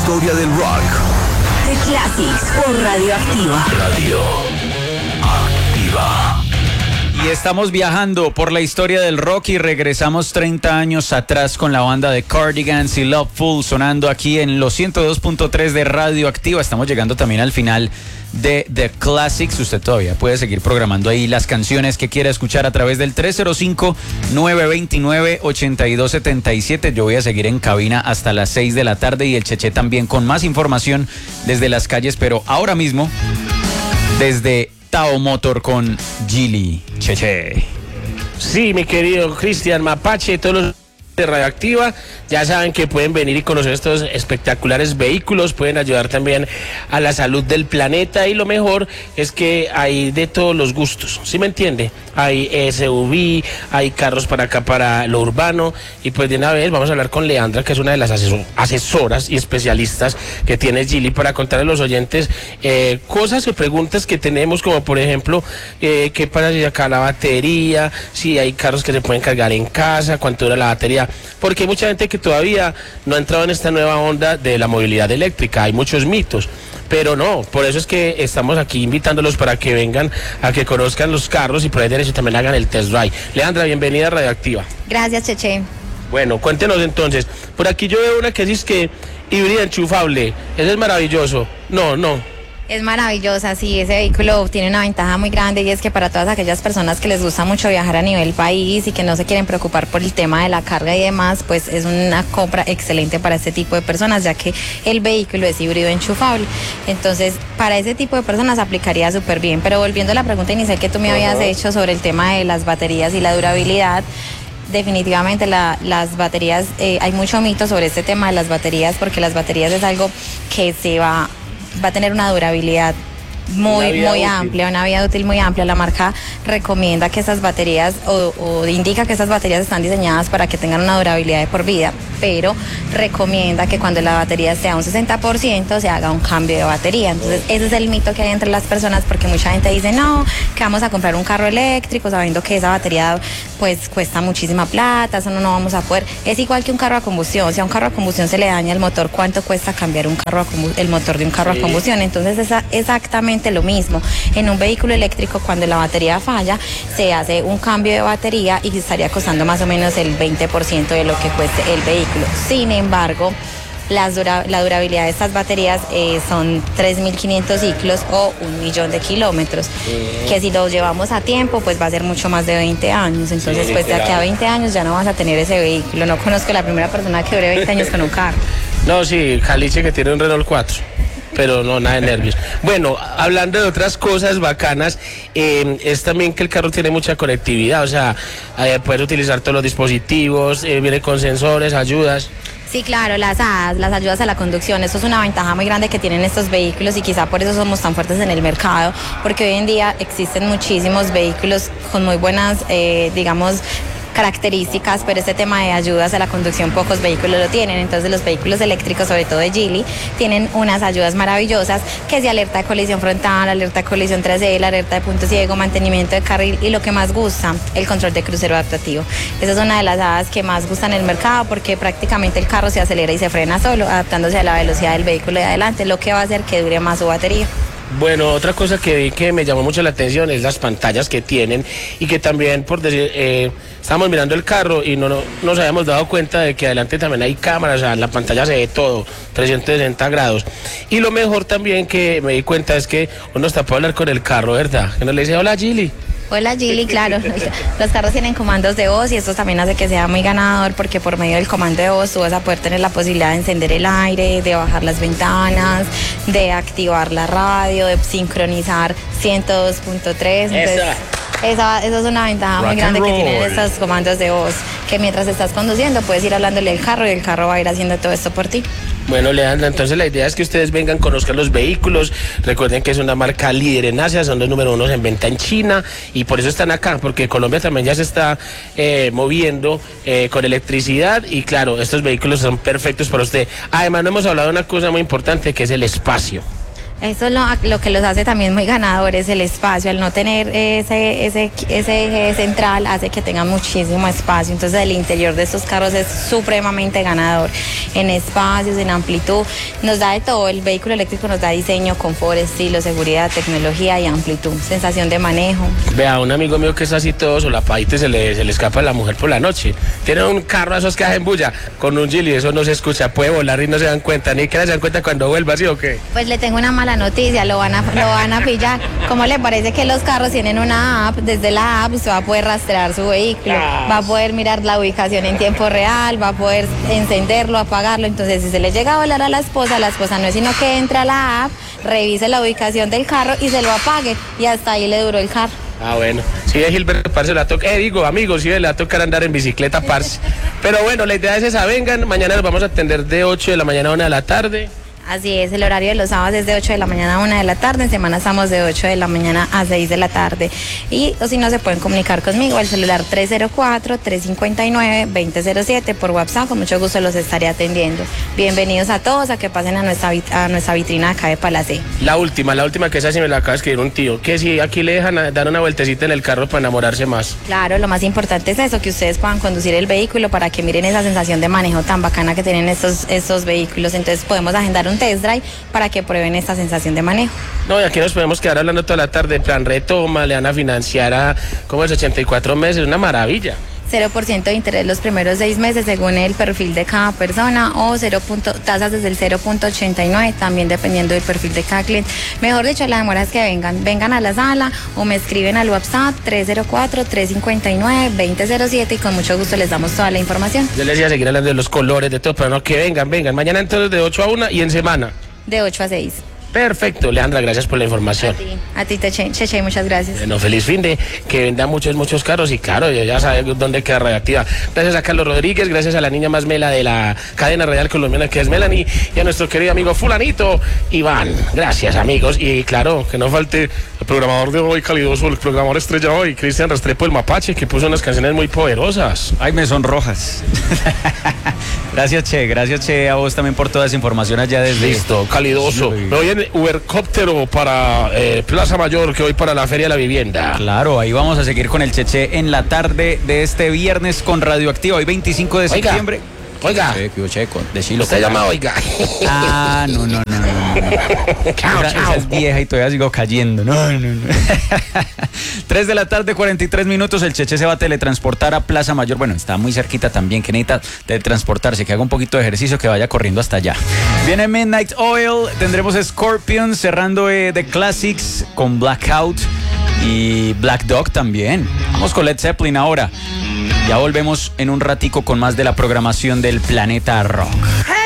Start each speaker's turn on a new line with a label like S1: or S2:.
S1: historia del rock.
S2: The Classics por Radioactiva.
S1: Radioactiva.
S3: Y estamos viajando por la historia del rock y regresamos 30 años atrás con la banda de Cardigans y Loveful sonando aquí en los 102.3 de Radioactiva. Estamos llegando también al final de The Classics. Usted todavía puede seguir programando ahí las canciones que quiera escuchar a través del 305-929-8277. Yo voy a seguir en cabina hasta las 6 de la tarde y el Cheche también con más información desde las calles, pero ahora mismo desde Tao Motor con Gili. Cheche.
S4: Sí, mi querido Cristian Mapache, todos los de Radioactiva, ya saben que pueden venir y conocer estos espectaculares vehículos, pueden ayudar también a la salud del planeta y lo mejor es que hay de todos los gustos, ¿sí me entiende? Hay SUV, hay carros para acá para lo urbano y pues de una vez vamos a hablar con Leandra, que es una de las asesoras y especialistas que tiene Gili para contarle a los oyentes cosas o preguntas que tenemos, como por ejemplo qué pasa si acá la batería, si hay carros que se pueden cargar en casa, cuánto dura la batería, porque hay mucha gente que todavía no ha entrado en esta nueva onda de la movilidad eléctrica, hay muchos mitos, pero no, por eso es que estamos aquí invitándolos para que vengan a que conozcan los carros y por ahí derecho también hagan el test drive. Leandra, bienvenida a Radioactiva.
S5: Gracias, Cheche.
S4: Bueno, cuéntenos entonces, por aquí yo veo una que dice que híbrida enchufable, ese es maravilloso. No.
S5: Es maravillosa, sí, ese vehículo tiene una ventaja muy grande y es que para todas aquellas personas que les gusta mucho viajar a nivel país y que no se quieren preocupar por el tema de la carga y demás, pues es una compra excelente para este tipo de personas, ya que el vehículo es híbrido enchufable. Entonces, para ese tipo de personas aplicaría súper bien. Pero volviendo a la pregunta inicial que tú me habías hecho sobre el tema de las baterías y la durabilidad, definitivamente las baterías, hay mucho mito sobre este tema de las baterías, porque las baterías es algo que va a tener una durabilidad muy amplia, una vida útil muy amplia. La marca recomienda que esas baterías o indica que esas baterías están diseñadas para que tengan una durabilidad de por vida, pero recomienda que cuando la batería sea un 60% se haga un cambio de batería. Entonces ese es el mito que hay entre las personas, porque mucha gente dice no, que vamos a comprar un carro eléctrico sabiendo que esa batería pues cuesta muchísima plata, eso no vamos a poder. Es igual que un carro a combustión, si a un carro a combustión se le daña el motor, ¿cuánto cuesta cambiar el motor de un carro a combustión? Entonces es exactamente lo mismo. En un vehículo eléctrico, cuando la batería falla, se hace un cambio de batería y estaría costando más o menos el 20% de lo que cueste el vehículo. Sin embargo, la durabilidad de estas baterías son 3.500 ciclos o 1.000.000 de kilómetros, que si los llevamos a tiempo, pues va a ser mucho más de 20 años. Entonces, pues de aquí a 20 años ya no vas a tener ese vehículo. No conozco la primera persona que dure 20 años con un carro.
S4: No, sí, Caliche que tiene un Renault 4. Pero no, nada de nervios. Bueno, hablando de otras cosas bacanas, es también que el carro tiene mucha conectividad, o sea, puedes utilizar todos los dispositivos, viene con sensores, ayudas.
S5: Sí, claro, las ADAS, las ayudas a la conducción, eso es una ventaja muy grande que tienen estos vehículos y quizá por eso somos tan fuertes en el mercado, porque hoy en día existen muchísimos vehículos con muy buenas, características, pero este tema de ayudas a la conducción pocos vehículos lo tienen. Entonces los vehículos eléctricos, sobre todo de Gili, tienen unas ayudas maravillosas, que es de alerta de colisión frontal, alerta de colisión trasera, alerta de punto ciego, mantenimiento de carril y lo que más gusta, el control de crucero adaptativo. Esa es una de las hadas que más gustan en el mercado, porque prácticamente el carro se acelera y se frena solo, adaptándose a la velocidad del vehículo de adelante, lo que va a hacer que dure más su batería.
S4: Bueno, otra cosa que vi que me llamó mucho la atención es las pantallas que tienen y que también, por decir, estábamos mirando el carro y no nos habíamos dado cuenta de que adelante también hay cámaras, o sea, en la pantalla se ve todo, 360 grados. Y lo mejor también que me di cuenta es que uno está para hablar con el carro, ¿verdad? Que uno le dice, hola Gili.
S5: Hola Gili, claro, los carros tienen comandos de voz y esto también hace que sea muy ganador, porque por medio del comando de voz tú vas a poder tener la posibilidad de encender el aire, de bajar las ventanas, de activar la radio, de sincronizar 102.3. Esa es una ventaja muy grande que tienen estos comandos de voz, que mientras estás conduciendo puedes ir hablándole al carro y el carro va a ir haciendo todo esto por ti.
S4: Bueno, Leandra, entonces la idea es que ustedes vengan, conozcan los vehículos. Recuerden que es una marca líder en Asia, son los número 1 en venta en China y por eso están acá, porque Colombia también ya se está moviendo con electricidad y claro, estos vehículos son perfectos para usted. Además, no hemos hablado de una cosa muy importante que es el espacio.
S5: Eso lo que los hace también muy ganadores, el espacio. Al no tener ese eje central hace que tengan muchísimo espacio. Entonces el interior de estos carros es supremamente ganador en espacios, en amplitud. Nos da de todo. El vehículo eléctrico nos da diseño, confort, estilo, seguridad, tecnología y amplitud. Sensación de manejo.
S4: Vea, un amigo mío que es así todo solapadito y se le escapa a la mujer por la noche. Tiene un carro a esos que hacen bulla con un Gili, eso no se escucha, puede volar y no se dan cuenta. Ni que se dan cuenta cuando vuelva, ¿sí o qué?
S5: Pues le tengo una mala noticia, lo van a pillar. ¿Cómo le parece que los carros tienen una app? Desde la app usted va a poder rastrear su vehículo, va a poder mirar la ubicación en tiempo real, va a poder encenderlo, apagarlo. Entonces, si se le llega a volar a la esposa no es sino que entra a la app, revise la ubicación del carro y se lo apague. Y hasta ahí le duró el carro.
S4: Ah, bueno. Sí, de Gilberto, parce, la toca. Amigos, sí, le va a tocar andar en bicicleta, parce. Pero bueno, la idea es esa. Vengan, mañana los vamos a atender de 8 de la mañana a 1 de la tarde.
S5: Así es, el horario de los sábados es de 8 de la mañana a 1 de la tarde, en semana estamos de 8 de la mañana a 6 de la tarde. Y o si no, se pueden comunicar conmigo al celular 304-359-2007 por WhatsApp, con mucho gusto los estaré atendiendo. Bienvenidos a todos a que pasen a nuestra vitrina acá de Palacé.
S4: La última que esa sí me la acaba de escribir un tío, que si aquí le dejan dar una vueltecita en el carro para enamorarse más.
S5: Claro, lo más importante es eso, que ustedes puedan conducir el vehículo para que miren esa sensación de manejo tan bacana que tienen estos vehículos. Entonces podemos agendar un test drive para que prueben esta sensación de manejo.
S4: No, y aquí nos podemos quedar hablando toda la tarde, plan retoma, le van a financiar a como es 84 meses, una maravilla.
S5: 0% de interés los primeros 6 meses según el perfil de cada persona o tasas desde el 0.89 también dependiendo del perfil de cada cliente. Mejor dicho, la demora es que vengan a la sala o me escriben al WhatsApp 304-359-2007 y con mucho gusto les damos toda la información.
S4: Yo les iba a seguir hablando de los colores, de todo, pero no, que vengan. Mañana entonces de 8 a 1 y en semana.
S5: De 8 a 6.
S4: Perfecto, Leandra, gracias por la información.
S5: A ti Cheche, muchas gracias.
S4: Bueno, feliz fin de que venda muchos carros y claro, ya sabe dónde queda Radioactiva. Gracias a Carlos Rodríguez, gracias a la niña más mela de la cadena radial colombiana que es Melanie y a nuestro querido amigo fulanito Iván. Gracias, amigos, y claro, que no falte el programador de hoy calidoso, el programador estrella hoy, Cristian Restrepo el Mapache, que puso unas canciones muy poderosas.
S3: Ay, me sonrojas. Gracias, Che, a vos también por toda esa información allá desde...
S4: Listo, calidoso. Me voy en Ubercóptero para Plaza Mayor, que hoy para la Feria de la Vivienda.
S3: Claro, ahí vamos a seguir con el Cheche en la tarde de este viernes con Radioactiva, hoy 25 de septiembre.
S4: Oiga.
S3: Checo, decilo.
S4: Usted llama oiga.
S3: Ah, no. Esa es vieja y todavía sigo cayendo. No. 3 de la tarde, 43 minutos. El Cheche se va a teletransportar a Plaza Mayor. Bueno, está muy cerquita también. Que necesita teletransportarse, que haga un poquito de ejercicio, que vaya corriendo hasta allá. Viene Midnight Oil. Tendremos Scorpions cerrando The Classics con Blackout y Black Dog también. Vamos con Led Zeppelin ahora. Ya volvemos en un ratico con más de la programación del Planeta Rock.